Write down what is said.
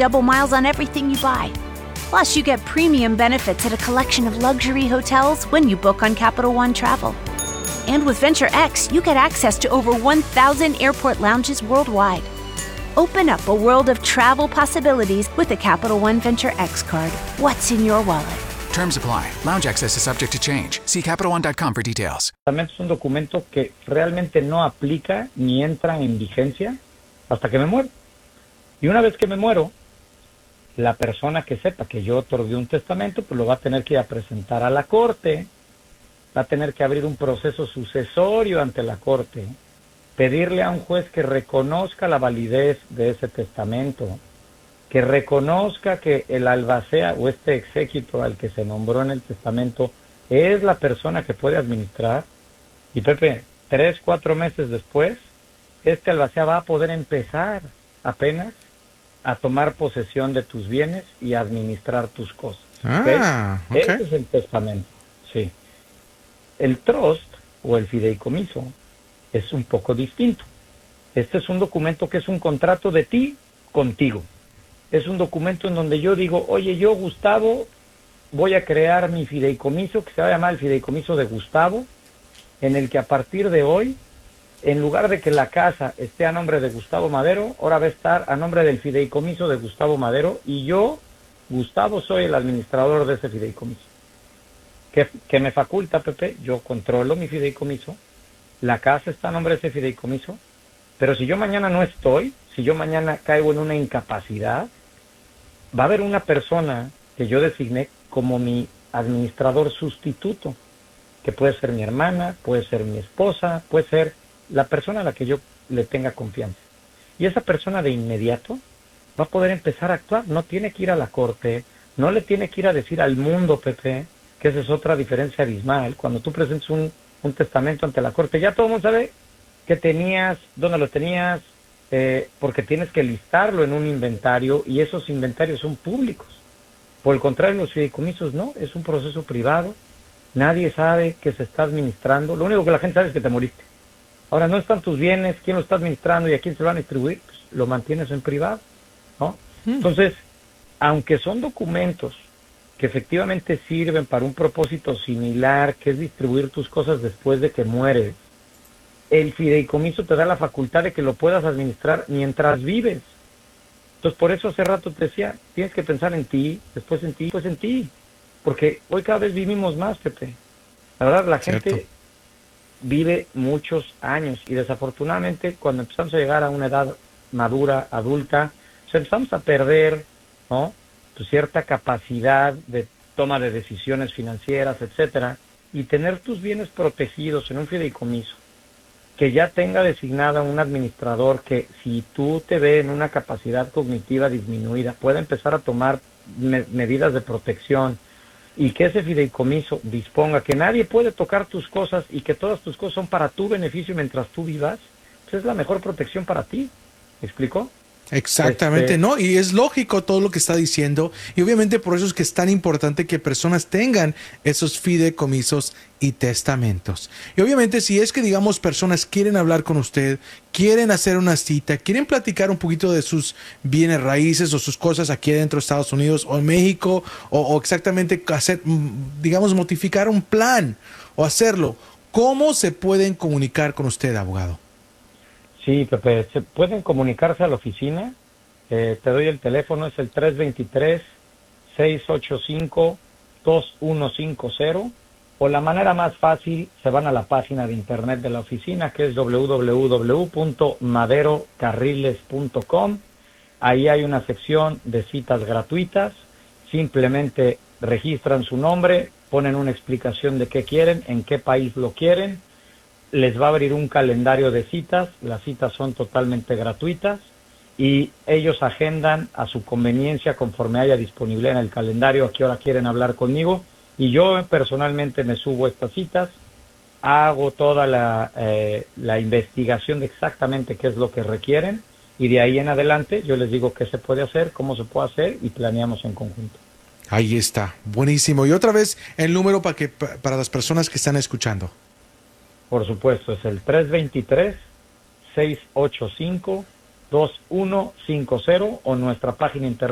double miles on everything you buy. Plus, you get premium benefits at a collection of luxury hotels when you book on Capital One Travel. And with Venture X, you get access to over 1,000 airport lounges worldwide. Open up a world of travel possibilities with the Capital One Venture X card. What's in your wallet? Terms apply. Lounge access is subject to change. See CapitalOne.com for details. Es un documento que realmente no aplica ni entra en vigencia hasta que me muero. Y una vez que me muero, la persona que sepa que yo otorgué un testamento, pues lo va a tener que ir a presentar a la corte, va a tener que abrir un proceso sucesorio ante la corte, pedirle a un juez que reconozca la validez de ese testamento, que reconozca que el albacea o este executor al que se nombró en el testamento es la persona que puede administrar. Y Pepe, 3, 4 meses después, este albacea va a poder empezar apenas a tomar posesión de tus bienes y a administrar tus cosas. ¿Okay? Ese es el testamento, sí. El trust o el fideicomiso es un poco distinto. Este es un documento que es un contrato de ti contigo. Es un documento en donde yo digo, oye, yo, Gustavo, voy a crear mi fideicomiso, que se va a llamar el fideicomiso de Gustavo, en el que a partir de hoy, en lugar de que la casa esté a nombre de Gustavo Madero, ahora va a estar a nombre del fideicomiso de Gustavo Madero, y yo, Gustavo, soy el administrador de ese fideicomiso. ¿Qué me faculta, Pepe? Yo controlo mi fideicomiso, la casa está a nombre de ese fideicomiso, pero si yo mañana no estoy, si yo mañana caigo en una incapacidad, va a haber una persona que yo designé como mi administrador sustituto, que puede ser mi hermana, puede ser mi esposa, puede ser la persona a la que yo le tenga confianza. Y esa persona de inmediato va a poder empezar a actuar, no tiene que ir a la corte, no le tiene que ir a decir al mundo, Pepe, que esa es otra diferencia abismal. Cuando tú presentes un testamento ante la corte, ya todo el mundo sabe qué tenías, dónde lo tenías, porque tienes que listarlo en un inventario y esos inventarios son públicos. Por el contrario, los fideicomisos no, es un proceso privado, nadie sabe que se está administrando, lo único que la gente sabe es que te moriste. Ahora, no están tus bienes, quién lo está administrando y a quién se lo van a distribuir, pues lo mantienes en privado, ¿no? Entonces, aunque son documentos que efectivamente sirven para un propósito similar, que es distribuir tus cosas después de que mueres, el fideicomiso te da la facultad de que lo puedas administrar mientras vives. Entonces, por eso hace rato te decía, tienes que pensar en ti, después en ti, después en ti. Porque hoy cada vez vivimos más, Pepe. La verdad, la gente vive muchos años y desafortunadamente cuando empezamos a llegar a una edad madura, adulta, empezamos a perder, ¿no?, pues cierta capacidad de toma de decisiones financieras, etcétera, y tener tus bienes protegidos en un fideicomiso que ya tenga designada un administrador que, si tú te ves en una capacidad cognitiva disminuida, pueda empezar a tomar medidas de protección, y que ese fideicomiso disponga que nadie puede tocar tus cosas y que todas tus cosas son para tu beneficio mientras tú vivas, pues es la mejor protección para ti. ¿Me explico? Exactamente, ¿no? Y es lógico todo lo que está diciendo, y obviamente por eso es que es tan importante que personas tengan esos fideicomisos y testamentos. Y obviamente si es que, digamos, personas quieren hablar con usted, quieren hacer una cita, quieren platicar un poquito de sus bienes raíces o sus cosas aquí dentro de Estados Unidos o en México, o exactamente hacer, digamos, modificar un plan o hacerlo, ¿cómo se pueden comunicar con usted, abogado? Sí, Pepe, se pueden comunicarse a la oficina, te doy el teléfono, es el 323-685-2150, o la manera más fácil, se van a la página de internet de la oficina, que es www.maderocarriles.com. Ahí hay una sección de citas gratuitas, simplemente registran su nombre, ponen una explicación de qué quieren, en qué país lo quieren, les va a abrir un calendario de citas, las citas son totalmente gratuitas y ellos agendan a su conveniencia conforme haya disponible en el calendario a qué hora quieren hablar conmigo, y yo personalmente me subo a estas citas, hago toda la investigación de exactamente qué es lo que requieren, y de ahí en adelante yo les digo qué se puede hacer, cómo se puede hacer, y planeamos en conjunto. Ahí está, buenísimo. Y otra vez el número para las personas que están escuchando. Por supuesto, es el 323-685-2150 o nuestra página internet